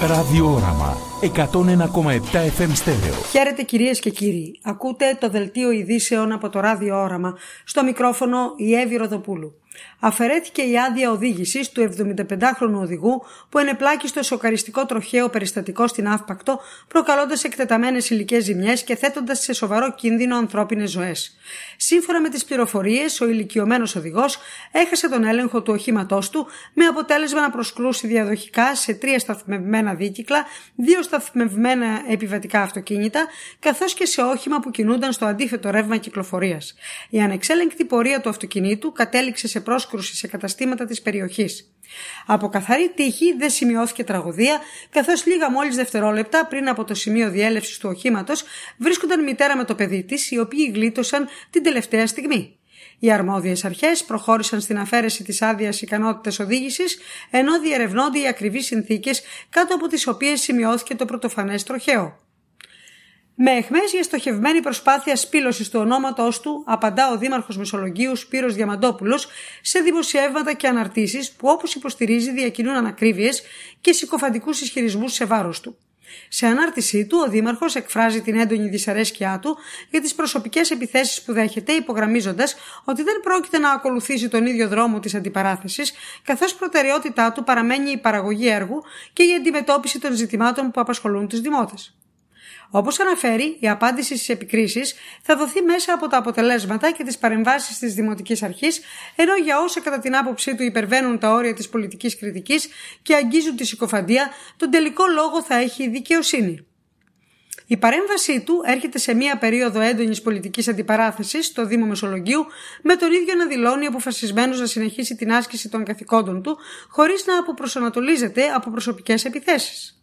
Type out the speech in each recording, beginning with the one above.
Ραδιόραμα 101,7 FM στέρεο. Χαίρετε κυρίες και κύριοι. Ακούτε το δελτίο ειδήσεων από το Ραδιόραμα. Στο μικρόφωνο η Εύη Ροδοπούλου. Αφαιρέθηκε η άδεια οδήγησης του 75χρονου οδηγού που ενεπλάκη στο σοκαριστικό τροχαίο περιστατικό στην Αύπακτο, προκαλώντας εκτεταμένες υλικές ζημιές και θέτοντας σε σοβαρό κίνδυνο ανθρώπινες ζωές. Σύμφωνα με τις πληροφορίες, ο ηλικιωμένος οδηγός έχασε τον έλεγχο του οχήματός του, με αποτέλεσμα να προσκρούσει διαδοχικά σε 3 σταθμευμένα δίκυκλα, 2 σταθμευμένα επιβατικά αυτοκίνητα, καθώς και σε όχημα που κινούνταν στο αντίθετο ρεύμα κυκλοφορίας. Η ανεξέλεγκτη πορεία του αυτοκινήτου κατέληξε σε πρόσκρουση σε καταστήματα της περιοχής. Από καθαρή τύχη δεν σημειώθηκε τραγωδία, καθώς λίγα μόλις δευτερόλεπτα πριν από το σημείο διέλευσης του οχήματος βρίσκονταν η μητέρα με το παιδί της, οι οποίοι γλίτωσαν την τελευταία στιγμή. Οι αρμόδιες αρχές προχώρησαν στην αφαίρεση της άδειας ικανότητας οδήγησης, ενώ διερευνώνται οι ακριβείς συνθήκες κάτω από τις οποίες σημειώθηκε το πρωτοφανές τροχαίο. Με αιχμές για στοχευμένη προσπάθεια σπήλωσης του ονόματός του, απαντά ο Δήμαρχος Μεσολογγίου Σπύρος Διαμαντόπουλος σε δημοσιεύματα και αναρτήσεις που, όπως υποστηρίζει, διακινούν ανακρίβειες και συκοφαντικούς ισχυρισμούς σε βάρος του. Σε ανάρτησή του, ο Δήμαρχος εκφράζει την έντονη δυσαρέσκειά του για τις προσωπικές επιθέσεις που δέχεται, υπογραμμίζοντας ότι δεν πρόκειται να ακολουθήσει τον ίδιο δρόμο της αντιπαράθεσης, καθώς προτεραιότητά του παραμένει η παραγωγή έργου και η αντιμετώπιση των ζητημάτων που απασχολούν τους δημότες. Όπως αναφέρει, η απάντηση στις επικρίσεις θα δοθεί μέσα από τα αποτελέσματα και τις παρεμβάσεις της Δημοτικής Αρχής, ενώ για όσα κατά την άποψή του υπερβαίνουν τα όρια της πολιτικής κριτικής και αγγίζουν τη συκοφαντία, τον τελικό λόγο θα έχει η δικαιοσύνη. Η παρέμβασή του έρχεται σε μία περίοδο έντονης πολιτικής αντιπαράθεσης στο Δήμο Μεσολογγίου, με τον ίδιο να δηλώνει αποφασισμένος να συνεχίσει την άσκηση των καθηκόντων του, χωρίς να αποπροσανατολίζεται από προσωπικές επιθέσεις.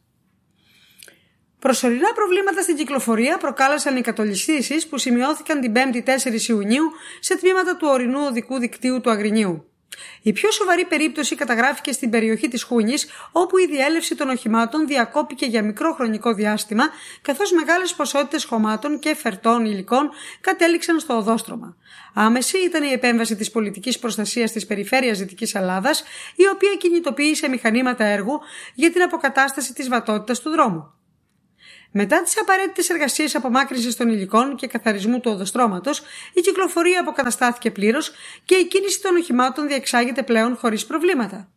Προσωρινά προβλήματα στην κυκλοφορία προκάλεσαν οι κατολιστήσεις που σημειώθηκαν την 5η 4 Ιουνίου σε τμήματα του ορεινού οδικού δικτύου του Αγρινίου. Η πιο σοβαρή περίπτωση καταγράφηκε στην περιοχή της Χούνης, όπου η διέλευση των οχημάτων διακόπηκε για μικρό χρονικό διάστημα, καθώς μεγάλες ποσότητες χωμάτων και φερτών υλικών κατέληξαν στο οδόστρωμα. Άμεση ήταν η επέμβαση της πολιτικής προστασίας της περιφέρειας Δυτικής Ελλάδας, η οποία κινητοποίησε μηχανήματα έργου για την αποκατάσταση της βατότητας του δρόμου. Μετά τις απαραίτητες εργασίες απομάκρυνσης των υλικών και καθαρισμού του οδοστρώματος, η κυκλοφορία αποκαταστάθηκε πλήρως και η κίνηση των οχημάτων διεξάγεται πλέον χωρίς προβλήματα.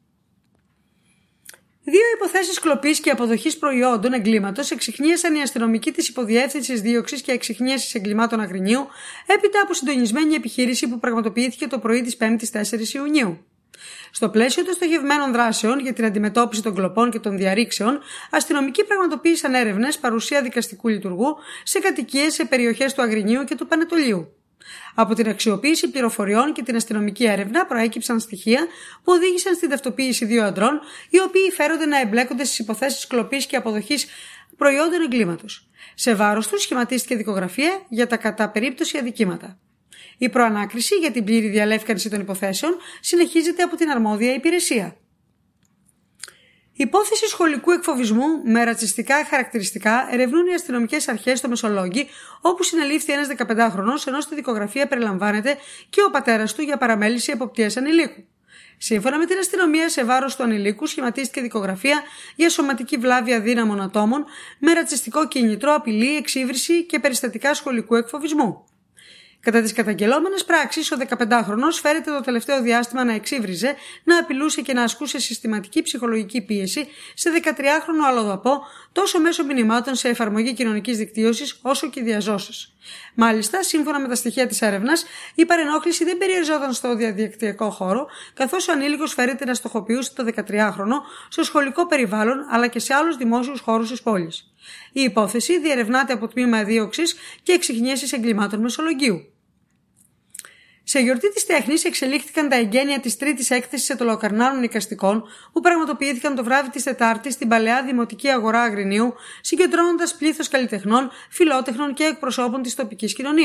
2 υποθέσεις κλοπής και αποδοχής προϊόντων εγκλήματος εξιχνίασαν οι αστυνομικοί της Υποδιεύθυνσης Δίωξης και Εξιχνίασης Εγκλημάτων Αγρινίου, έπειτα από συντονισμένη επιχείρηση που πραγματοποιήθηκε το πρωί της 5ης 4 Ιουνίου. Στο πλαίσιο των στοχευμένων δράσεων για την αντιμετώπιση των κλοπών και των διαρρήξεων, αστυνομικοί πραγματοποίησαν έρευνες παρουσία δικαστικού λειτουργού σε κατοικίες σε περιοχές του Αγρινίου και του Πανετολίου. Από την αξιοποίηση πληροφοριών και την αστυνομική έρευνα προέκυψαν στοιχεία που οδήγησαν στην ταυτοποίηση 2 αντρών, οι οποίοι φέρονται να εμπλέκονται στις υποθέσεις κλοπής και αποδοχής προϊόντων εγκλήματος. Σε βάρος τους σχηματίστηκε δικογραφία για τα κατά περίπτωση αδικήματα. Η προανάκριση για την πλήρη διαλεύκανση των υποθέσεων συνεχίζεται από την αρμόδια υπηρεσία. Υπόθεση σχολικού εκφοβισμού με ρατσιστικά χαρακτηριστικά ερευνούν οι αστυνομικές αρχές στο Μεσολόγγι, όπου συνελήφθη ένας 15χρονος, ενώ στη δικογραφία περιλαμβάνεται και ο πατέρας του για παραμέληση εποπτείας ανηλίκου. Σύμφωνα με την αστυνομία, σε βάρος του ανηλίκου σχηματίστηκε δικογραφία για σωματική βλάβη αδύναμων ατόμων με ρατσιστικό κίνητρο, απειλή, εξύβριση και περιστατικά σχολικού εκφοβισμού. Κατά τις καταγγελόμενες πράξεις, ο 15χρονος φέρεται το τελευταίο διάστημα να εξύβριζε, να απειλούσε και να ασκούσε συστηματική ψυχολογική πίεση σε 13χρονο αλλοδαπό, τόσο μέσω μηνυμάτων σε εφαρμογή κοινωνικής δικτύωσης, όσο και διαζώσεις. Μάλιστα, σύμφωνα με τα στοιχεία της έρευνας, η παρενόχληση δεν περιοριζόταν στο διαδικτυακό χώρο, καθώς ο ανήλικος φέρεται να στοχοποιούσε το 13χρονο στο σχολικό περιβάλλον, αλλά και σε άλλους δημόσιους χώρους της πόλης. Η υπόθεση διερευνάται από τμήμα δίωξης και εξιχνίασης εγκλημάτων Μεσολογγίου. Σε γιορτή της τέχνης εξελίχθηκαν τα εγγένεια της τρίτης έκθεσης ετωλοκαρνάρων εικαστικών που πραγματοποιήθηκαν το βράδυ της Τετάρτης στην παλαιά Δημοτική Αγορά Αγρινίου, συγκεντρώνοντας πλήθος καλλιτεχνών, φιλότεχνων και εκπροσώπων της τοπικής κοινωνίας.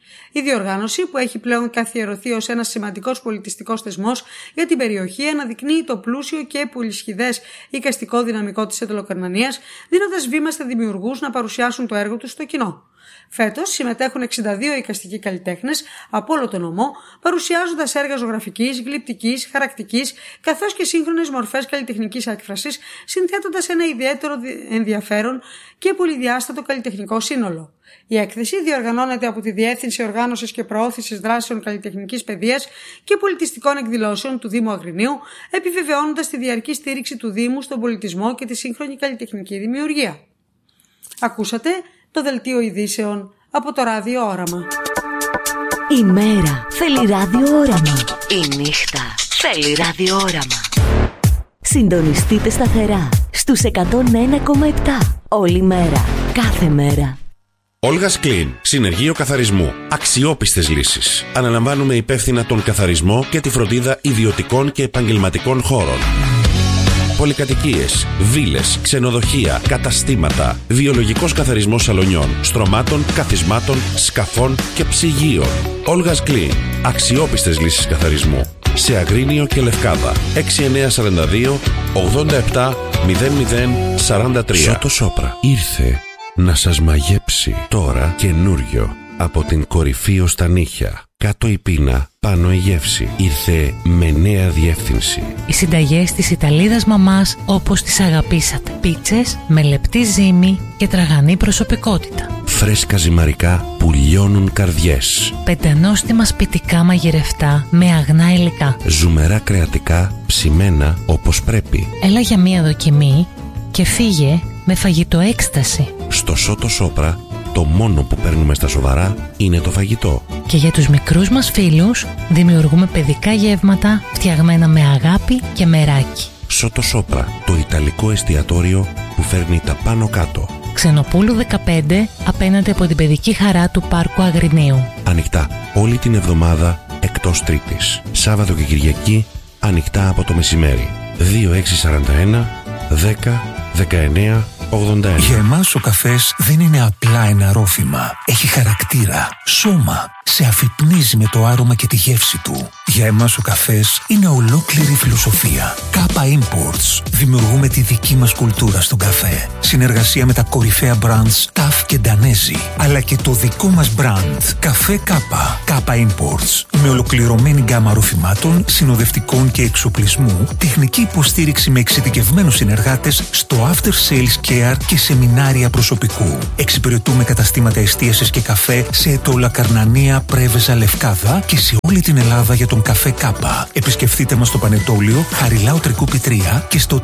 Η διοργάνωση, που έχει πλέον καθιερωθεί ως ένας σημαντικός πολιτιστικός θεσμός για την περιοχή, αναδεικνύει το πλούσιο και πολυσχηδές εικαστικό δυναμικό της Ιταλοκαρνανίας, δίνοντας βήμα στα δημιουργούς να παρουσιάσουν το έργο τους στο κοινό. Φέτος συμμετέχουν 62 εικαστικοί καλλιτέχνες από όλο τον νομό, παρουσιάζοντας έργα ζωγραφικής, γλυπτικής, χαρακτικής, καθώς και σύγχρονες μορφές καλλιτεχνικής έκφρασης, συνθέτοντας ένα ιδιαίτερο ενδιαφέρον και πολυδιάστατο καλλιτεχνικό σύνολο. Η έκθεση διοργανώνεται από τη Διεύθυνση Οργάνωσης και Προώθησης Δράσεων Καλλιτεχνικής Παιδείας και Πολιτιστικών Εκδηλώσεων του Δήμου Αγρινίου, επιβεβαιώνοντας τη διαρκή στήριξη του Δήμου στον πολιτισμό και τη σύγχρονη καλλιτεχνική δημιουργία. Ακούσατε το δελτίο ειδήσεων από το Ράδιο Όραμα. Η μέρα θέλει ραδιόραμα. Η νύχτα θέλει ραδιόραμα. Συντονιστείτε σταθερά στους 101,7 όλη μέρα, κάθε μέρα. Olga's Clean. Συνεργείο καθαρισμού. Αξιόπιστες λύσεις. Αναλαμβάνουμε υπεύθυνα τον καθαρισμό και τη φροντίδα ιδιωτικών και επαγγελματικών χώρων. Πολυκατοικίες, βίλες, ξενοδοχεία, καταστήματα, βιολογικός καθαρισμός σαλονιών, στρωμάτων, καθισμάτων, σκαφών και ψυγείων. Olga's Clean. Αξιόπιστες λύσεις καθαρισμού. Σε Αγρίνιο και Λευκάδα. 6942 87 00 43. Σότο Σόπρα. Ήρθε να σας μαγέψει. Τώρα καινούριο. Από την κορυφή ως τα νύχια. Κάτω η πείνα, πάνω η γεύση. Ήρθε με νέα διεύθυνση. Οι συνταγές της Ιταλίδας μαμάς όπως τις αγαπήσατε. Πίτσες με λεπτή ζύμη και τραγανή προσωπικότητα. Φρέσκα ζυμαρικά που λιώνουν καρδιές. Πεντανόστιμα σπιτικά μαγειρευτά με αγνά υλικά. Ζουμερά κρεατικά ψημένα όπως πρέπει. Έλα για μία δοκιμή και φύγε με φαγητό έκσταση. Στο Σότο Σόπρα το μόνο που παίρνουμε στα σοβαρά είναι το φαγητό. Και για τους μικρούς μας φίλους δημιουργούμε παιδικά γεύματα φτιαγμένα με αγάπη και μεράκι. Σότο Σόπρα, το ιταλικό εστιατόριο που φέρνει τα πάνω κάτω. Ξενοπούλου 15, απέναντι από την παιδική χαρά του Πάρκου Αγρινίου. Ανοιχτά όλη την εβδομάδα εκτός Τρίτης. Σάββατο και Κυριακή ανοιχτά από το μεσημέρι. 2641 10 19 81. Για εμάς ο καφές δεν είναι απλά ένα ρόφημα. Έχει χαρακτήρα, σώμα. Σε αφυπνίζει με το άρωμα και τη γεύση του. Για εμάς ο καφές είναι ολόκληρη φιλοσοφία. Κάπα Imports. Δημιουργούμε τη δική μας κουλτούρα στον καφέ. Συνεργασία με τα κορυφαία brands TAF και Danesi. Αλλά και το δικό μας brand. Καφέ Κάπα. Κάπα Imports. Με ολοκληρωμένη γκάμα ροφημάτων, συνοδευτικών και εξοπλισμού, τεχνική υποστήριξη με εξειδικευμένους συνεργάτες στο after sales care και σεμινάρια προσωπικού. Εξυπηρετούμε καταστήματα εστίασης και καφέ σε Ετώλα, Καρνανία, Πρέβεζα, Λευκάδα και σε όλη την Ελλάδα για τον καφέ Κάπα. Επισκεφτείτε μας στο Πανετόλιο, Χαριλάου Τρικούπη 3 και στο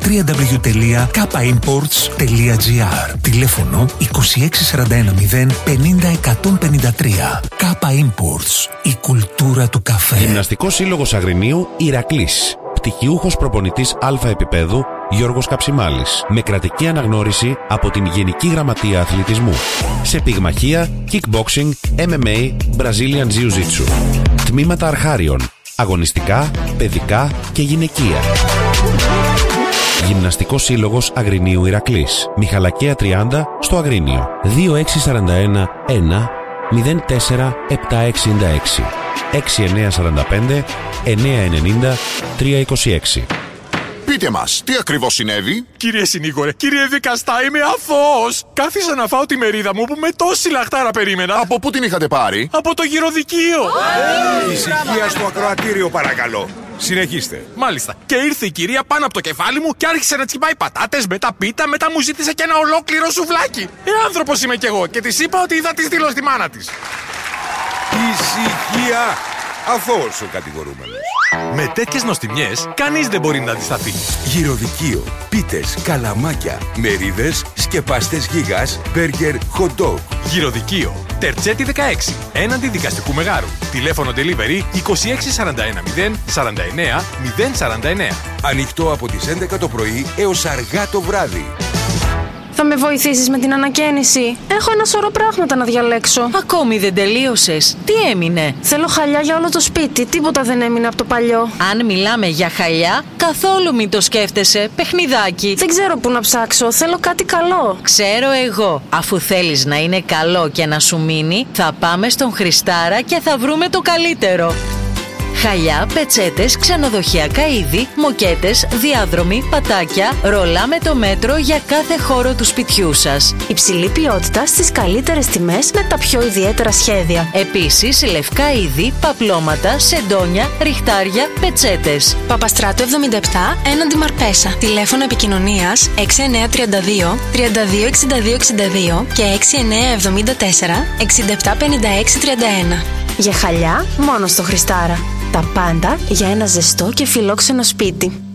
www.kapaimports.gr. Τηλέφωνο 26410 50 153. Κάπα Imports. Η κουλτούρα του καφέ. Γυμναστικός Σύλλογος Αγρινίου Ηρακλής. Πτυχιούχος προπονητής Α επίπεδου Γιώργος Καψιμάλης. Με κρατική αναγνώριση από την Γενική Γραμματεία Αθλητισμού. Σε πυγμαχία, kickboxing, MMA, Brazilian Jiu-Jitsu. Τμήματα αρχάριων. Αγωνιστικά, παιδικά και γυναικεία. Γυμναστικός Σύλλογος Αγρινίου Ηρακλής. Μιχαλακία 30 στο Αγρίνιο. 2641 1 04 766 6945 990 326. Πείτε μας, τι ακριβώς συνέβη? Κύριε συνήγορε, κύριε δικαστά, είμαι αθώος. Κάθισα να φάω τη μερίδα μου που με τόση λαχτάρα περίμενα. Από πού την είχατε πάρει? Από το γυροδικείο. Ησυχία στο ακροατήριο παρακαλώ. Συνεχίστε. Μάλιστα. Και ήρθε η κυρία πάνω από το κεφάλι μου και άρχισε να τσιμπάει πατάτες, μετά πίτα, μετά μου ζήτησε και ένα ολόκληρο σουβλάκι. Άνθρωπος είμαι κι εγώ και της είπα ότι θα τη στείλω στη μάνα της. Ησυχία. Αθώος ο κατηγορούμενος. Με τέτοιες νοστιμιές, κανείς δεν μπορεί να αντισταθεί. Γυροδικείο, πίτες, καλαμάκια, μερίδες, σκεπαστές γίγας, μπέργκερ, hot dog. Γυροδικείο, Τερτσέτη 16, έναντι δικαστικού μεγάρου. Τηλέφωνο delivery 26410 49 049. Ανοιχτό από τις 11 το πρωί έως αργά το βράδυ. Θα με βοηθήσεις με την ανακαίνιση? Έχω ένα σωρό πράγματα να διαλέξω. Ακόμη δεν τελείωσες? Τι έμεινε? Θέλω χαλιά για όλο το σπίτι. Τίποτα δεν έμεινε από το παλιό. Αν μιλάμε για χαλιά, καθόλου μην το σκέφτεσαι. Παιχνιδάκι. Δεν ξέρω πού να ψάξω. Θέλω κάτι καλό. Ξέρω εγώ. Αφού θέλεις να είναι καλό και να σου μείνει, θα πάμε στον Χριστάρα και θα βρούμε το καλύτερο. Χαλιά, πετσέτες, ξενοδοχειακά είδη, μοκέτες, διάδρομοι, πατάκια, ρολά με το μέτρο για κάθε χώρο του σπιτιού σας. Υψηλή ποιότητα στις καλύτερες τιμές με τα πιο ιδιαίτερα σχέδια. Επίσης, λευκά είδη, παπλώματα, σεντόνια, ριχτάρια, πετσέτες. Παπαστράτου 77, έναντι Μαρπέσα. Τηλέφωνο επικοινωνίας 6932 326262 και 6974 675631. Για χαλιά, μόνο στο Χριστάρα. Τα πάντα για ένα ζεστό και φιλόξενο σπίτι.